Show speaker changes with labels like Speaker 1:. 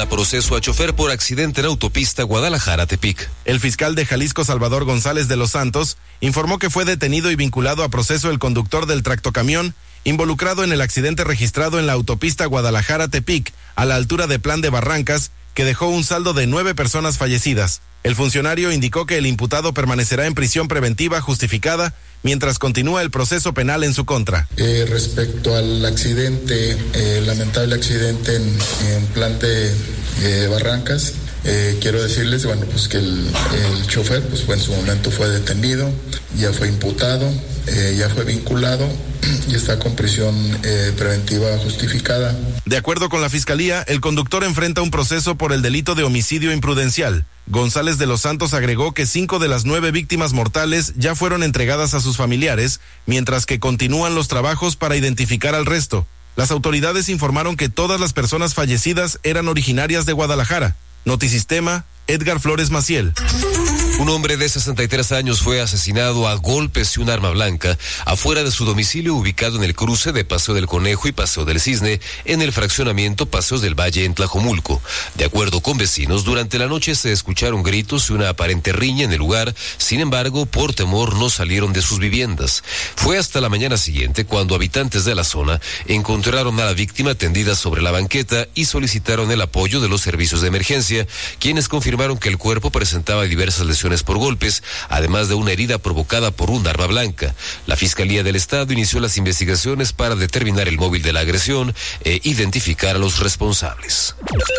Speaker 1: proceso a chofer por accidente en autopista Guadalajara-Tepic.
Speaker 2: El fiscal de Jalisco, Salvador González de los Santos, informó que fue detenido y vinculado a proceso el conductor del tractocamión involucrado en el accidente registrado en la autopista Guadalajara-Tepic, a la altura de Plan de Barrancas, que dejó un saldo de 9 personas fallecidas. El funcionario indicó que el imputado permanecerá en prisión preventiva justificada mientras continúa el proceso penal en su contra.
Speaker 3: Respecto al accidente, lamentable accidente en Plan de Barrancas, quiero decirles, que el chofer, en su momento fue detenido, ya fue imputado, ya fue vinculado y está con prisión preventiva justificada.
Speaker 2: De acuerdo con la Fiscalía, el conductor enfrenta un proceso por el delito de homicidio imprudencial. González de los Santos agregó que 5 de las 9 víctimas mortales ya fueron entregadas a sus familiares, mientras que continúan los trabajos para identificar al resto. Las autoridades informaron que todas las personas fallecidas eran originarias de Guadalajara. Notisistema, Edgar Flores Maciel.
Speaker 1: Un hombre de 63 años fue asesinado a golpes y un arma blanca afuera de su domicilio ubicado en el cruce de Paseo del Conejo y Paseo del Cisne en el fraccionamiento Paseos del Valle en Tlajomulco. De acuerdo con vecinos, durante la noche se escucharon gritos y una aparente riña en el lugar. Sin embargo, por temor no salieron de sus viviendas. Fue hasta la mañana siguiente cuando habitantes de la zona encontraron a la víctima tendida sobre la banqueta y solicitaron el apoyo de los servicios de emergencia, quienes confirmaron que el cuerpo presentaba diversas lesiones por golpes, además de una herida provocada por un arma blanca. La Fiscalía del Estado inició las investigaciones para determinar el móvil de la agresión e identificar a los responsables.